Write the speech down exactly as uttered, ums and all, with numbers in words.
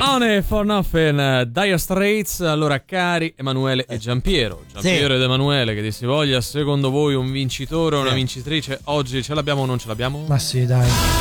Money for Nothing, Dire Straits. Allora, cari Emanuele e Giampiero, Giampiero sì. ed Emanuele, che ti si voglia, secondo voi un vincitore o una vincitrice oggi ce l'abbiamo o non ce l'abbiamo? Ma sì, dai.